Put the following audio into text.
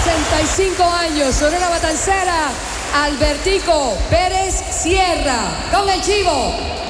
65 años, Sonora Matancera, Albertico Pérez Sierra, con el Chivo.